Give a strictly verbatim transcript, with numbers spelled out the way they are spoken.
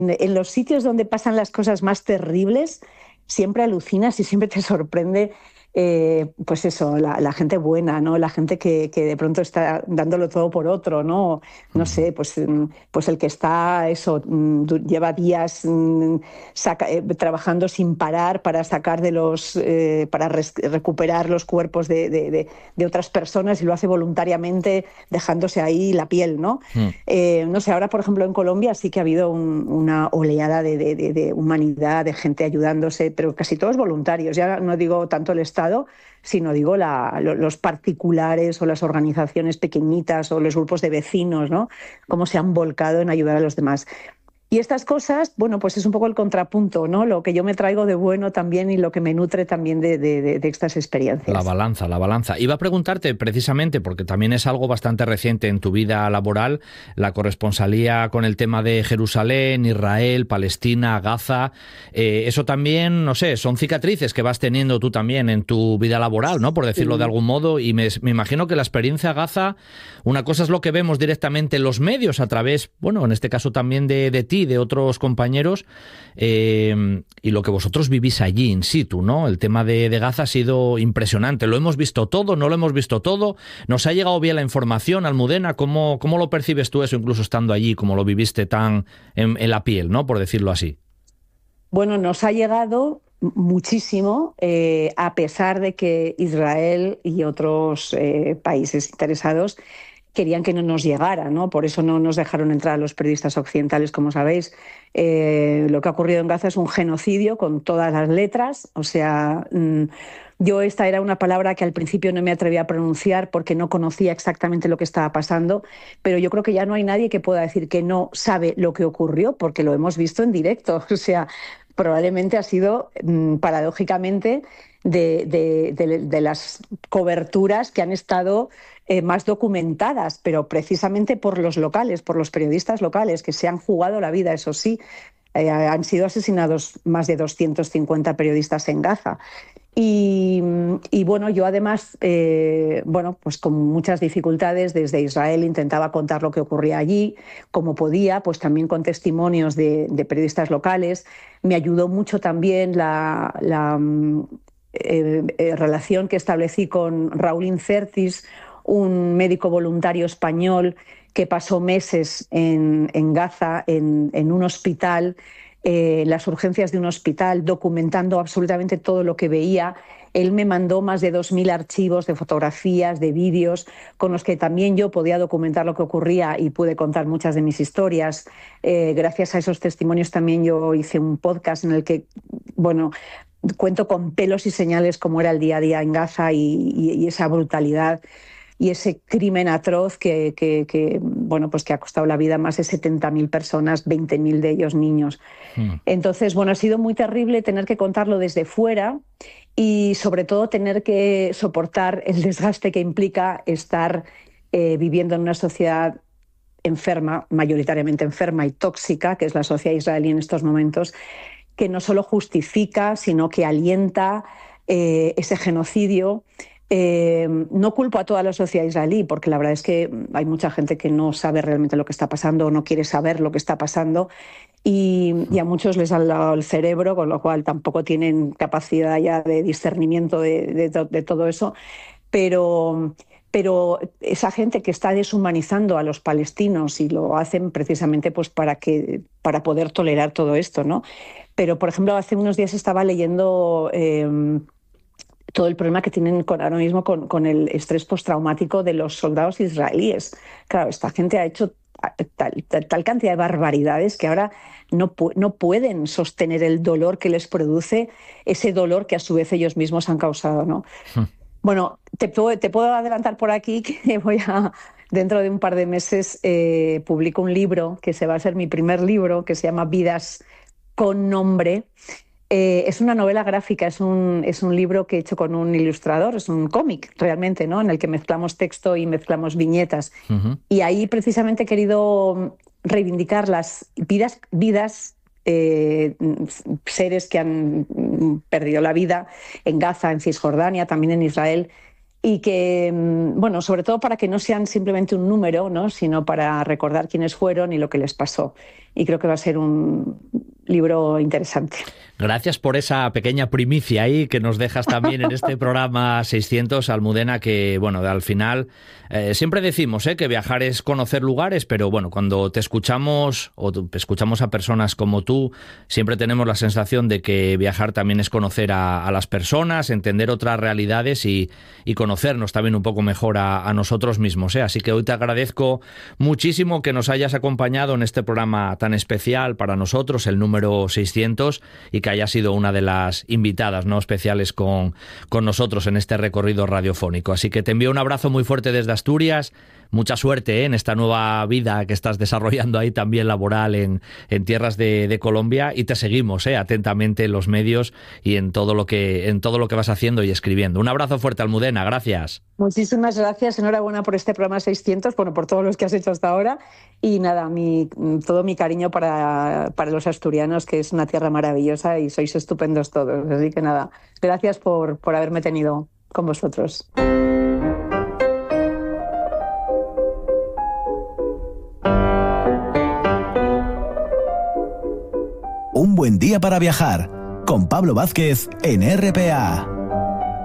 en los sitios donde pasan las cosas más terribles, siempre alucinas y siempre te sorprende. Eh, pues eso, la, la gente buena, ¿no? La gente que, que de pronto está dándolo todo por otro, ¿no? No sé, pues, pues el que está, eso, lleva días saca, eh, trabajando sin parar para sacar de los, eh, para res, recuperar los cuerpos de, de, de, de otras personas y lo hace voluntariamente dejándose ahí la piel, ¿no? Mm. Eh, no sé, ahora, por ejemplo, en Colombia sí que ha habido un, una oleada de, de, de, de humanidad, de gente ayudándose, pero casi todos voluntarios, ya no digo tanto el Estado, sino digo la, los particulares o las organizaciones pequeñitas o los grupos de vecinos, ¿no? Cómo se han volcado en ayudar a los demás. Y estas cosas, bueno, pues es un poco el contrapunto, ¿no? Lo que yo me traigo de bueno también y lo que me nutre también de, de, de estas experiencias. La balanza, la balanza. Iba a preguntarte precisamente, porque también es algo bastante reciente en tu vida laboral, la corresponsalía con el tema de Jerusalén, Israel, Palestina, Gaza. Eh, eso también, no sé, son cicatrices que vas teniendo tú también en tu vida laboral, ¿no? Por decirlo sí. de algún modo. Y me, me imagino que la experiencia Gaza, una cosa es lo que vemos directamente en los medios a través, bueno, en este caso también de, de ti, de otros compañeros, eh, y lo que vosotros vivís allí in situ, ¿no? El tema de, de Gaza ha sido impresionante. Lo hemos visto todo, no lo hemos visto todo. Nos ha llegado bien la información, Almudena. ¿Cómo, cómo lo percibes tú eso, incluso estando allí, como lo viviste tan en, en la piel, ¿no? Por decirlo así. Bueno, nos ha llegado muchísimo, eh, a pesar de que Israel y otros eh, países interesados querían que no nos llegara, ¿no? Por eso no nos dejaron entrar a los periodistas occidentales, como sabéis. Eh, lo que ha ocurrido en Gaza es un genocidio con todas las letras. O sea, mmm, yo esta era una palabra que al principio no me atrevía a pronunciar porque no conocía exactamente lo que estaba pasando, pero yo creo que ya no hay nadie que pueda decir que no sabe lo que ocurrió porque lo hemos visto en directo. O sea, probablemente ha sido, mmm, paradójicamente, de, de, de, de las coberturas que han estado eh, más documentadas, pero precisamente por los locales, por los periodistas locales, que se han jugado la vida, eso sí. Eh, han sido asesinados más de doscientos cincuenta periodistas en Gaza. Y, y bueno, yo además, eh, bueno, pues con muchas dificultades desde Israel intentaba contar lo que ocurría allí, como podía, pues también con testimonios de, de periodistas locales. Me ayudó mucho también la, la eh, eh, relación que establecí con Raúl Incertis, un médico voluntario español que pasó meses en, en Gaza, en, en un hospital, eh, las urgencias de un hospital, documentando absolutamente todo lo que veía. Él me mandó más de dos mil archivos de fotografías, de vídeos, con los que también yo podía documentar lo que ocurría y pude contar muchas de mis historias. Eh, gracias a esos testimonios también yo hice un podcast en el que, bueno, cuento con pelos y señales cómo era el día a día en Gaza y, y, y esa brutalidad y ese crimen atroz que, que, que, bueno, pues que ha costado la vida a más de setenta mil personas, veinte mil de ellos niños. Mm. Entonces, bueno, ha sido muy terrible tener que contarlo desde fuera y sobre todo tener que soportar el desgaste que implica estar eh, viviendo en una sociedad enferma, mayoritariamente enferma y tóxica, que es la sociedad israelí en estos momentos, que no solo justifica, sino que alienta eh, ese genocidio. Eh, no culpo a toda la sociedad israelí, porque la verdad es que hay mucha gente que no sabe realmente lo que está pasando o no quiere saber lo que está pasando y, y a muchos les han dado el cerebro, con lo cual tampoco tienen capacidad ya de discernimiento de, de, de todo eso, pero... pero esa gente que está deshumanizando a los palestinos y lo hacen precisamente pues para, que, para poder tolerar todo esto, ¿no? Pero, por ejemplo, hace unos días estaba leyendo eh, todo el problema que tienen con, ahora mismo con, con el estrés postraumático de los soldados israelíes. Claro, esta gente ha hecho tal, tal, tal cantidad de barbaridades que ahora no, pu- no pueden sostener el dolor que les produce, ese dolor que a su vez ellos mismos han causado, ¿no? Hmm. Bueno, te puedo, te puedo adelantar por aquí que voy a, dentro de un par de meses, eh, publico un libro que se va a ser mi primer libro, que se llama Vidas con nombre. Eh, es una novela gráfica, es un, es un libro que he hecho con un ilustrador, es un cómic realmente, ¿no? En el que mezclamos texto y mezclamos viñetas. Uh-huh. Y ahí precisamente he querido reivindicar las vidas, vidas eh, seres que han perdido la vida en Gaza, en Cisjordania, también en Israel, y que, bueno, sobre todo para que no sean simplemente un número, ¿no?, sino para recordar quiénes fueron y lo que les pasó. Y creo que va a ser un libro interesante. Gracias por esa pequeña primicia ahí que nos dejas también en este programa seiscientos, Almudena, que, bueno, al final eh, siempre decimos eh, que viajar es conocer lugares, pero bueno, cuando te escuchamos o te escuchamos a personas como tú, siempre tenemos la sensación de que viajar también es conocer a, a las personas, entender otras realidades y, y conocernos también un poco mejor a, a nosotros mismos. ¿eh? Así que hoy te agradezco muchísimo que nos hayas acompañado en este programa tan especial para nosotros, el número seiscientos, y que haya sido una de las invitadas, ¿no?, especiales con, con nosotros en este recorrido radiofónico. Así que te envío un abrazo muy fuerte desde Asturias, mucha suerte ¿eh? en esta nueva vida que estás desarrollando ahí también laboral en, en tierras de, de Colombia, y te seguimos ¿eh? atentamente en los medios y en todo lo que, en todo lo que vas haciendo y escribiendo. Un abrazo fuerte, Almudena, gracias. Muchísimas gracias, enhorabuena por este programa seiscientos, bueno, por todos los que has hecho hasta ahora, y nada, mi, todo mi cariño para, para los asturianos, que es una tierra maravillosa y sois estupendos todos, así que nada, gracias por, por haberme tenido con vosotros. Un buen día para viajar, con Pablo Vázquez en R P A.